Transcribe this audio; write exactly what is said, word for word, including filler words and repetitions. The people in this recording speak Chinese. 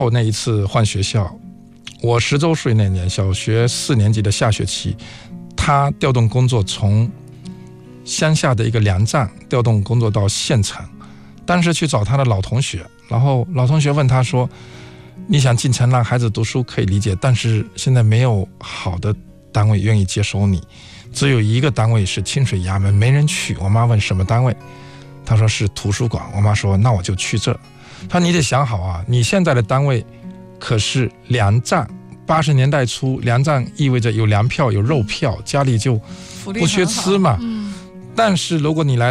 我那一次换学校，我十周岁那年，小学四年级的下学期，他调动工作从乡下的一个粮站调动工作到县城，当时去找他的老同学，然后老同学问他说，你想进城让孩子读书可以理解，但是现在没有好的单位愿意接收你，只有一个单位是清水衙门，没人去。我妈问什么单位，他说是图书馆。我妈说那我就去这。他说你得想好啊，你现在的单位可是粮站，八十年代初粮站意味着有粮票有肉票，家里就不缺吃嘛。但是如果你来